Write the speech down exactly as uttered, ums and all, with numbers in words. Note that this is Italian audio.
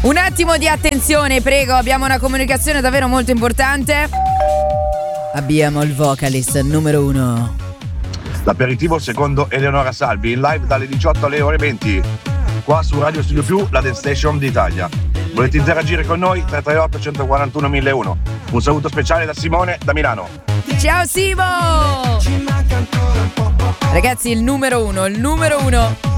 Un attimo di attenzione, prego, abbiamo una comunicazione davvero molto importante. Abbiamo il vocalist numero uno. L'aperitivo secondo Eleonora Salvi, in live dalle diciotto alle ore venti, qua su Radio Studio Più, la Dance Station d'Italia. Volete interagire con noi? tre tre otto uno quattro uno mille uno. Un saluto speciale da Simone da Milano. Ciao Simo! Ragazzi, il numero uno, il numero uno